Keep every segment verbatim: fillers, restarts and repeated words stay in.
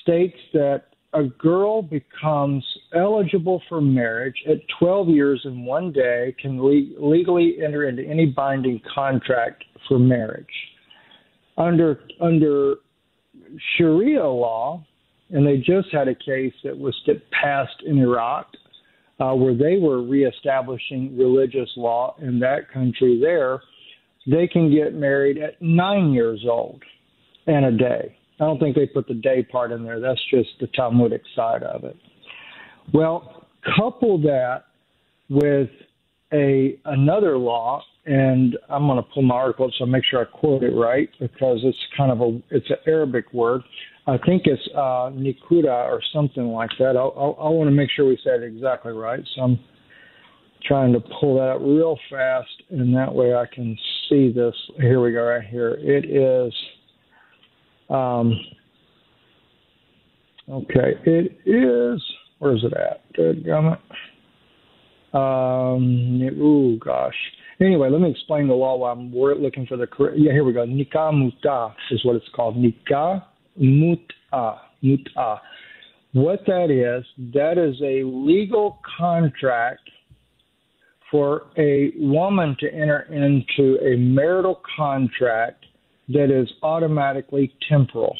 states that a girl becomes eligible for marriage at twelve years and one day, can le- legally enter into any binding contract for marriage. Under under Sharia law, and they just had a case that was passed in Iraq, uh, where they were reestablishing religious law in that country there, they can get married at nine years old and a day. I don't think they put the day part in there. That's just the Talmudic side of it. Well, couple that with a another law, and I'm going to pull my article so I make sure I quote it right because it's kind of a it's an Arabic word. I think it's uh, nikuda or something like that. I'll, I'll, I want to make sure we say it exactly right. So I'm trying to pull that up real fast, and that way I can see this. Here we go, right here. It is. Um, okay, it is, where is it at? Good gummit. Um, ooh, gosh. Anyway, let me explain the law while I'm looking for the correct. Yeah, here we go. Nikah mutah is what it's called. Nikah mutah. Mutah. What that is, that is a legal contract for a woman to enter into a marital contract that is automatically temporal.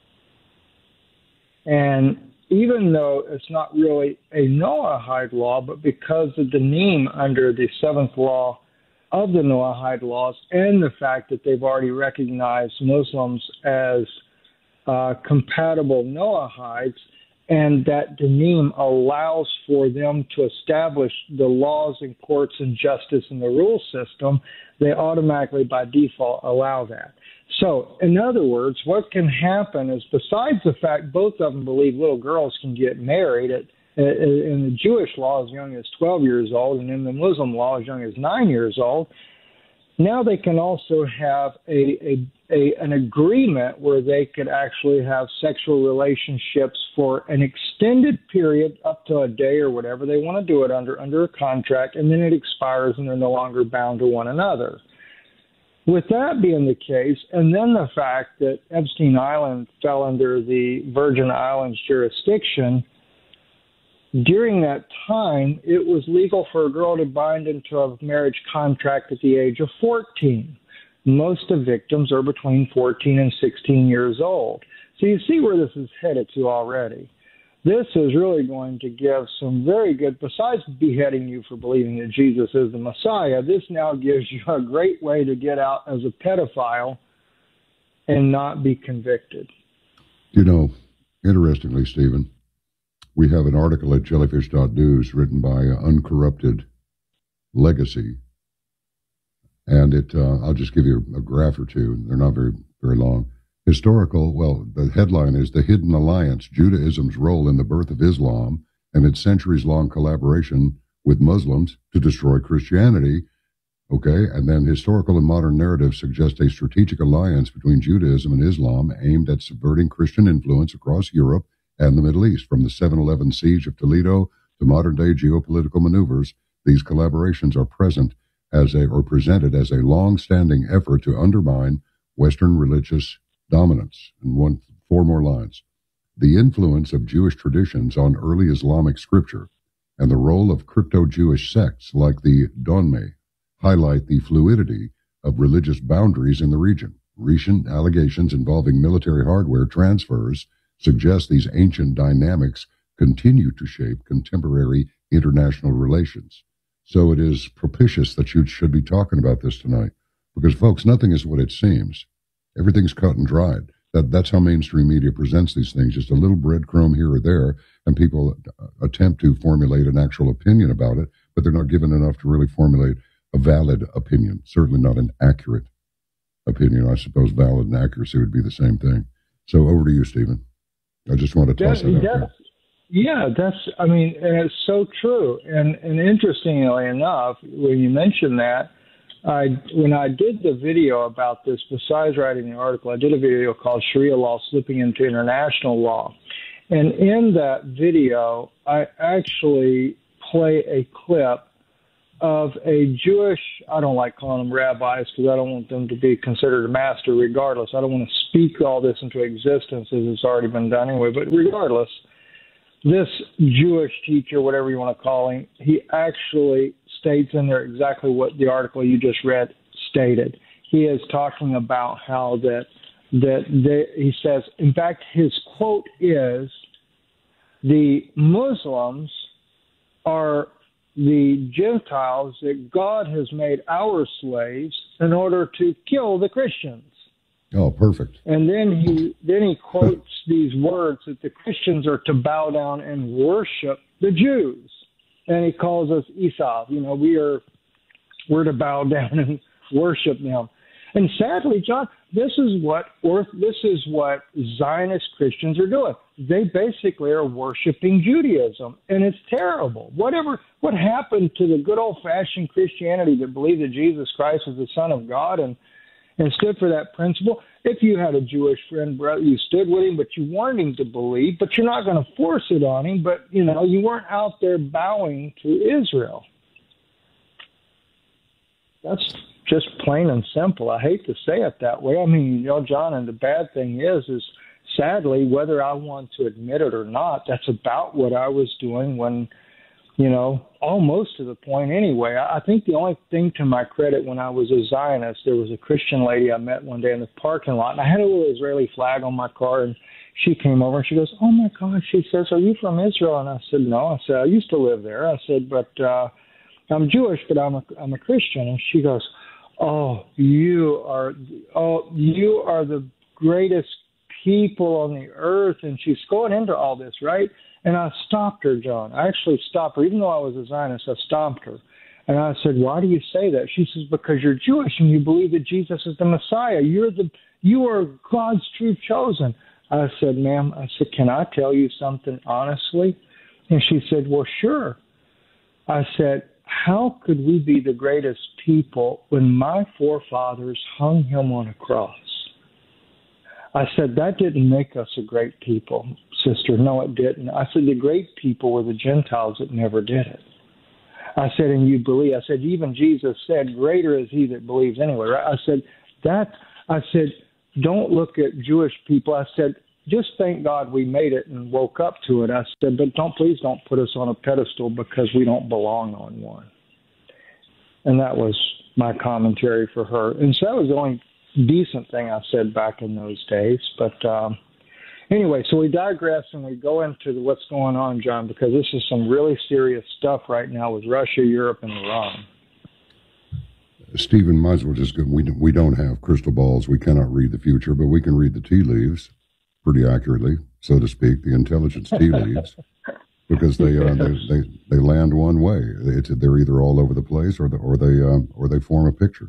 And even though it's not really a Noahide law, but because of the name under the seventh law of the Noahide laws and the fact that they've already recognized Muslims as uh, compatible Noahides, and that the name allows for them to establish the laws and courts and justice and the rule system, they automatically by default allow that. So, in other words, what can happen is, besides the fact both of them believe little girls can get married at, at, in the Jewish law as young as twelve years old, and in the Muslim law as young as nine years old, now they can also have a, a, a an agreement where they could actually have sexual relationships for an extended period, up to a day or whatever they want to do it under, under a contract, and then it expires and they're no longer bound to one another. With that being the case, and then the fact that Epstein Island fell under the Virgin Islands jurisdiction, during that time, it was legal for a girl to bind into a marriage contract at the age of fourteen. Most of victims are between fourteen and sixteen years old. So you see where this is headed to already. This is really going to give some very good, besides beheading you for believing that Jesus is the Messiah, this now gives you a great way to get out as a pedophile and not be convicted. You know, interestingly, Stephen, we have an article at jellyfish dot news written by Uncorrupted Legacy, and it uh, I'll just give you a graph or two. They're not very, very long. Historical, well, the headline is The Hidden Alliance, Judaism's Role in the Birth of Islam and its Centuries-Long Collaboration with Muslims to Destroy Christianity. Okay, and then historical and modern narratives suggest a strategic alliance between Judaism and Islam aimed at subverting Christian influence across Europe and the Middle East. From the seven eleven siege of Toledo to modern-day geopolitical maneuvers, these collaborations are present as a, or presented as a long-standing effort to undermine Western religious dominance. And one, four more lines. The influence of Jewish traditions on early Islamic scripture and the role of crypto-Jewish sects like the Donme highlight the fluidity of religious boundaries in the region. Recent allegations involving military hardware transfers suggest these ancient dynamics continue to shape contemporary international relations. So it is propitious that you should be talking about this tonight, because, folks, nothing is what it seems. Everything's cut and dried. That, that's how mainstream media presents these things, just a little breadcrumb here or there, and people attempt to formulate an actual opinion about it, but they're not given enough to really formulate a valid opinion, certainly not an accurate opinion. I suppose valid and accuracy would be the same thing. So over to you, Stephen. I just want to toss that, that out there. Yeah, that's, I mean, and it's so true. And, and interestingly enough, when you mention that, I, when I did the video about this, besides writing the article, I did a video called Sharia Law Slipping into International Law. And in that video, I actually play a clip of a Jewish, I don't like calling them rabbis because I don't want them to be considered a master regardless. I don't want to speak all this into existence as it's already been done anyway, but regardless, this Jewish teacher, whatever you want to call him, he actually states in there exactly what the article you just read stated. He is talking about how that, that they, he says, in fact, his quote is, the Muslims are the Gentiles that God has made our slaves in order to kill the Christians. Oh, perfect. And then he then he quotes these words that the Christians are to bow down and worship the Jews. And he calls us Esau. You know, we are we're to bow down and worship them. And sadly, John, this is what or this is what Zionist Christians are doing. They basically are worshiping Judaism, and it's terrible. Whatever what happened to the good old-fashioned Christianity that believed that Jesus Christ was the Son of God and and stood for that principle? If you had a Jewish friend, brother, you stood with him, but you wanted him to believe, but you're not going to force it on him. But you know, you weren't out there bowing to Israel. That's just plain and simple. I hate to say it that way. I mean, you know, John, and the bad thing is, is sadly, whether I want to admit it or not, that's about what I was doing when, you know, almost to the point anyway. I think the only thing to my credit when I was a Zionist, there was a Christian lady I met one day in the parking lot, and I had a little Israeli flag on my car, and she came over and she goes, "Oh my God," she says, "are you from Israel?" And I said, "No." I said, "I used to live there." I said, "But uh, I'm Jewish, but I'm a, I'm a Christian." And she goes, "Oh, you are, oh, you are the greatest people on the earth." And she's going into all this, right? And I stopped her, John. I actually stopped her. Even though I was a Zionist, I stopped her. And I said, "Why do you say that?" She says, "Because you're Jewish and you believe that Jesus is the Messiah. You're the, you are God's true chosen." I said, "Ma'am," I said, "can I tell you something honestly?" And she said, "Well, sure." I said, "How could we be the greatest people when my forefathers hung him on a cross?" I said, "That didn't make us a great people, sister. No, it didn't." I said, "The great people were the Gentiles that never did it." I said, "And you believe," I said, "even Jesus said, greater is he that believes anyway." Right? I said, that, I said, "Don't look at Jewish people." I said, "Just thank God we made it and woke up to it." I said, "But don't, please don't put us on a pedestal because we don't belong on one." And that was my commentary for her. And so that was the only decent thing I said back in those days. But um, anyway, so we digress and we go into the, what's going on, John, because this is some really serious stuff right now with Russia, Europe, and Iran. Stephen, might as well just go. We, we don't have crystal balls. We cannot read the future, but we can read the tea leaves pretty accurately, so to speak, the intelligence tea leaves. Because they, uh, they they they land one way. It's, they're either all over the place or the, or they uh, or they form a picture.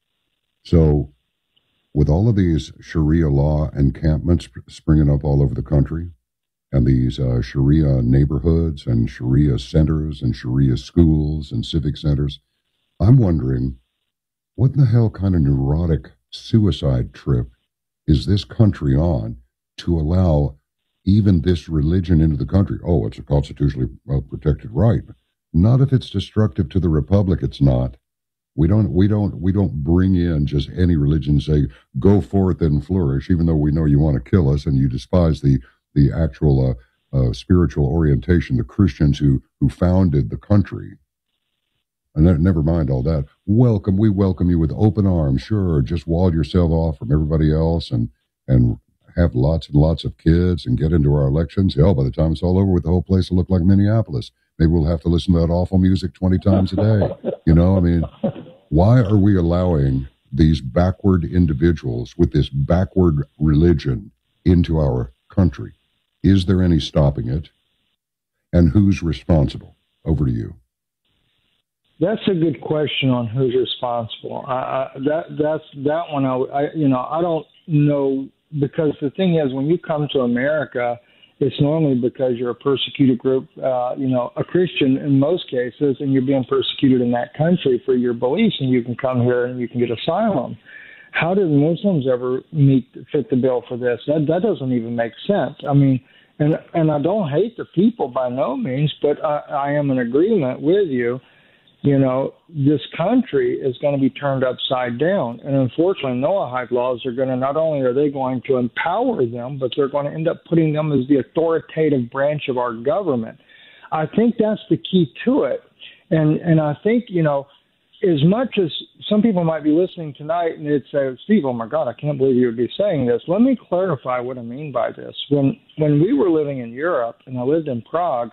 So, with all of these Sharia law encampments springing up all over the country, and these uh, Sharia neighborhoods and Sharia centers and Sharia schools and civic centers, I'm wondering, what in the hell kind of neurotic suicide trip is this country on to allow even this religion into the country? Oh, it's a constitutionally uh, protected right. Not if it's destructive to the republic. It's not. We don't. We don't. We don't bring in just any religion and say go forth and flourish, even though we know you want to kill us and you despise the the actual uh, uh, spiritual orientation, the Christians who who founded the country. And that, never mind all that. Welcome. We welcome you with open arms. Sure, just wall yourself off from everybody else and and. have lots and lots of kids and get into our elections. Hell, by the time it's all over with, the whole place will look like Minneapolis. Maybe we'll have to listen to that awful music twenty times a day. You know, I mean, why are we allowing these backward individuals with this backward religion into our country? Is there any stopping it? And who's responsible? Over to you. That's a good question on who's responsible. I, I, that that's that one. I, I you know I don't know. Because the thing is, when you come to America, it's normally because you're a persecuted group, uh, you know, a Christian in most cases, and you're being persecuted in that country for your beliefs, and you can come here and you can get asylum. How did Muslims ever meet fit the bill for this? That that doesn't even make sense. I mean, and and I don't hate the people by no means, but I, I am in agreement with you. you know, this country is going to be turned upside down. And unfortunately, Noahide laws are going to, not only are they going to empower them, but they're going to end up putting them as the authoritative branch of our government. I think that's the key to it. And and I think, you know, as much as some people might be listening tonight and they'd say, Steve, oh my God, I can't believe you would be saying this. Let me clarify what I mean by this. When when we were living in Europe and I lived in Prague,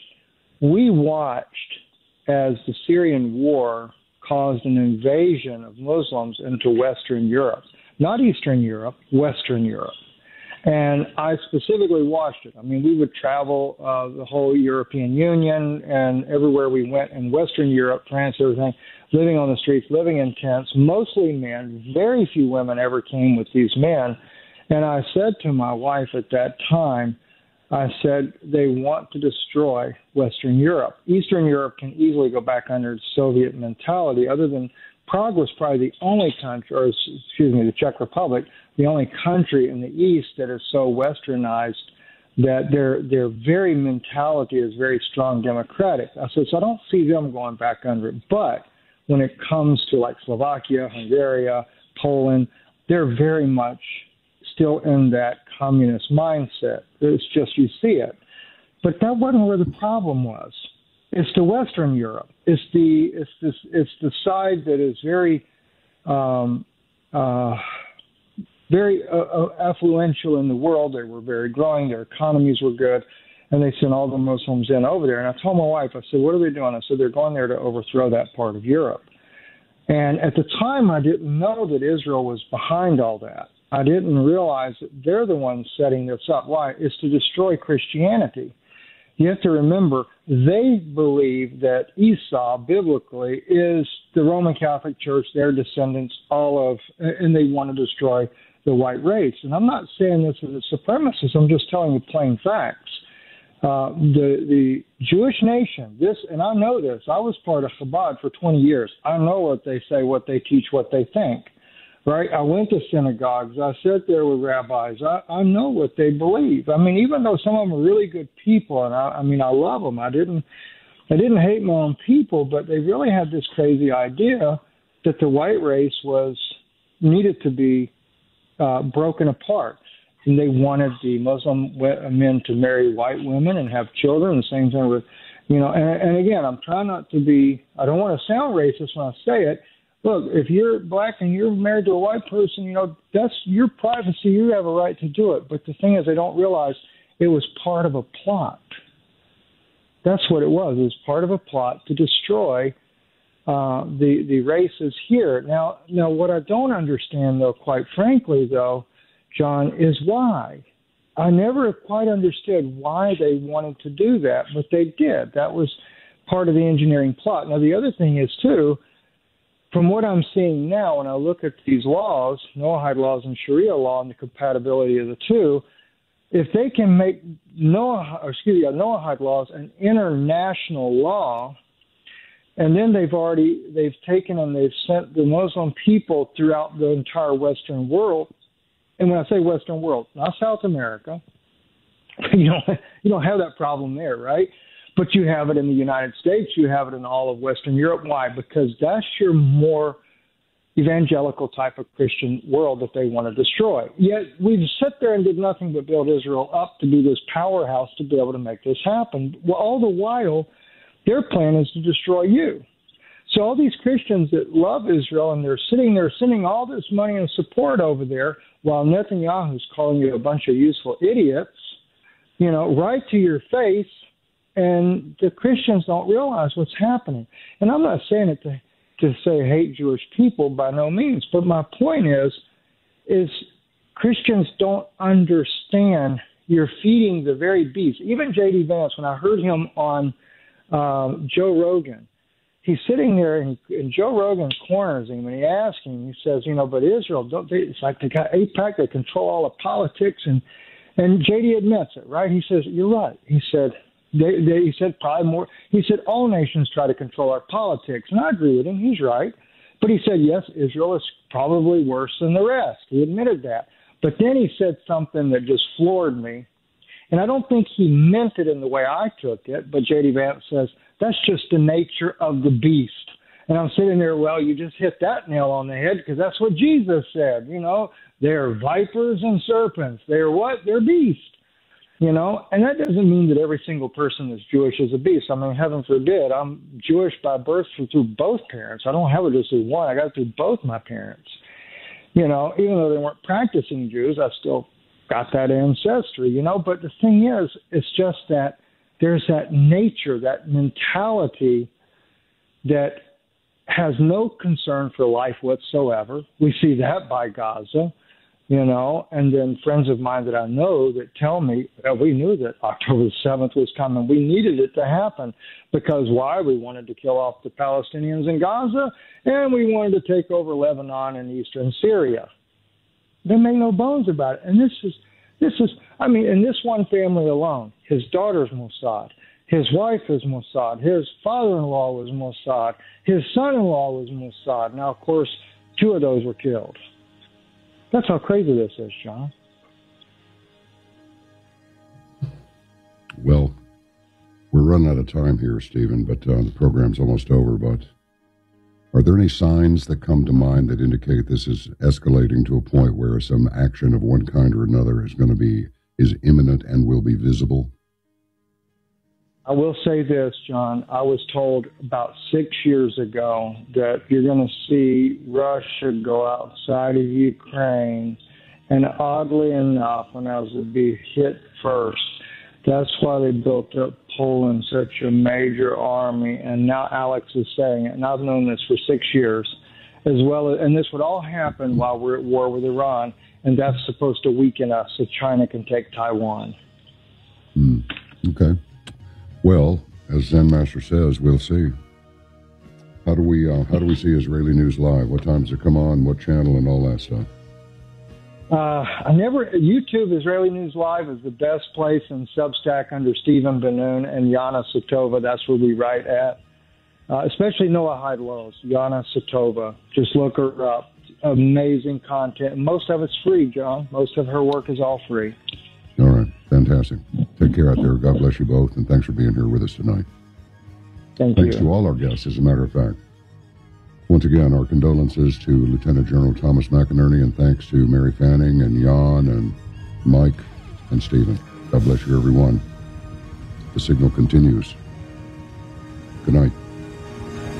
we watched as the Syrian war caused an invasion of Muslims into Western Europe. Not Eastern Europe, Western Europe. And I specifically watched it. I mean, we would travel uh, the whole European Union and everywhere we went in Western Europe, France, everything, living on the streets, living in tents, mostly men. Very few women ever came with these men. And I said to my wife at that time, I said, they want to destroy Western Europe. Eastern Europe can easily go back under Soviet mentality, other than Prague was probably the only country, or excuse me, the Czech Republic, the only country in the East that is so westernized that their their very mentality is very strong democratic. I said, so I don't see them going back under it. But when it comes to like Slovakia, Hungary, Poland, they're very much still in that communist mindset. It's just you see it. But that wasn't where the problem was. It's the Western Europe. It's the it's this it's the side that is very um, uh, very uh, affluential in the world. They were very growing. Their economies were good, and they sent all the Muslims in over there. And I told my wife, I said, "What are they doing?" I said, "They're going there to overthrow that part of Europe." And at the time, I didn't know that Israel was behind all that. I didn't realize that they're the ones setting this up. Why? It's to destroy Christianity. You have to remember, they believe that Esau, biblically, is the Roman Catholic Church, their descendants, all of, and they want to destroy the white race. And I'm not saying this as a supremacist. I'm just telling you plain facts. Uh, the the Jewish nation, this, and I know this. I was part of Chabad for twenty years. I know what they say, what they teach, what they think. Right? I went to synagogues. I sat there with rabbis. I, I know what they believe. I mean, even though some of them are really good people, and I, I mean, I love them. I didn't, I didn't hate my own people, but they really had this crazy idea that the white race was needed to be uh, broken apart, and they wanted the Muslim men to marry white women and have children. The same thing with, you know. And, and again, I'm trying not to be. I don't want to sound racist when I say it. Look, if you're black and you're married to a white person, you know, that's your privacy. You have a right to do it. But the thing is, they don't realize it was part of a plot. That's what it was. It was part of a plot to destroy uh, the the races here. Now, now, what I don't understand, though, quite frankly, though, John, is why. I never quite understood why they wanted to do that, but they did. That was part of the engineering plot. Now, the other thing is, too, from what I'm seeing now, when I look at these laws, Noahide laws and Sharia law, and the compatibility of the two, if they can make Noah, or excuse me, Noahide laws an international law, and then they've already they've taken and they've sent the Muslim people throughout the entire Western world, and when I say Western world, not South America, you don't you don't have that problem there, right? But you have it in the United States. You have it in all of Western Europe. Why? Because that's your more evangelical type of Christian world that they want to destroy. Yet we've sat there and did nothing but build Israel up to be this powerhouse to be able to make this happen. Well, all the while, their plan is to destroy you. So all these Christians that love Israel, and they're sitting there sending all this money and support over there while Netanyahu's calling you a bunch of useful idiots, you know, right to your face. And the Christians don't realize what's happening. And I'm not saying it to, to say hate Jewish people by no means, but my point is, is Christians don't understand you're feeding the very beast. Even J D. Vance, when I heard him on um, Joe Rogan, he's sitting there and, and Joe Rogan corners him and he asks him, he says, you know, but Israel, don't they, it's like they got AIPAC, they control all the politics. And, and J D admits it, right? He says, you're right. He said, They, they, he said probably more. He said all nations try to control our politics, and I agree with him. He's right. But he said, yes, Israel is probably worse than the rest. He admitted that. But then he said something that just floored me, and I don't think he meant it in the way I took it, but J D. Vance says That's just the nature of the beast. And I'm sitting there, well, you just hit that nail on the head because that's what Jesus said. You know, they're vipers and serpents. They're what? They're beasts. You know, and that doesn't mean that every single person that's Jewish is a beast. I mean, heaven forbid. I'm Jewish by birth through both parents. I don't have it just through one. I got it through both my parents. You know, even though they weren't practicing Jews, I still got that ancestry, you know. But the thing is, it's just that there's that nature, that mentality that has no concern for life whatsoever. We see that by Gaza. You know, and then friends of mine that I know that tell me, well, we knew that October the seventh was coming. We needed it to happen because why? We wanted to kill off the Palestinians in Gaza, and we wanted to take over Lebanon and eastern Syria. They make no bones about it. And this is, this is, I mean, in this one family alone, his daughter's Mossad, his wife is Mossad, his father-in-law was Mossad, his son-in-law was Mossad. Now, of course, two of those were killed. That's how crazy this is, John. Well, we're running out of time here, Stephen, but uh, the program's almost over. But are there any signs that come to mind that indicate this is escalating to a point where some action of one kind or another is going to be, is imminent and will be visible? I will say this, John. I was told about six years ago that you're going to see Russia go outside of Ukraine. And oddly enough, when I was to be hit first, that's why they built up Poland, such a major army. And now Alex is saying it, and I've known this for six years, as well as, and this would all happen while we're at war with Iran, and that's supposed to weaken us so China can take Taiwan. Mm, okay. Well, as Zen Master says, we'll see. How do we uh, how do we see Israeli News Live? What time does it come on? What channel and all that stuff? Uh, I never YouTube Israeli News Live is the best place, in Substack under Stephen Ben-Nun and Yana Satova. That's where we write at. Uh, especially Noahide Lows, Yana Satova. Just look her up. Amazing content. Most of it's free, John. Most of her work is all free. All right. Fantastic. Take care out there. God bless you both, and thanks for being here with us tonight. Thank thanks you. to all our guests, as a matter of fact. Once again, our condolences to Lieutenant General Thomas McInerney, and thanks to Mary Fanning and Jan and Mike and Stephen. God bless you, everyone. The signal continues. Good night.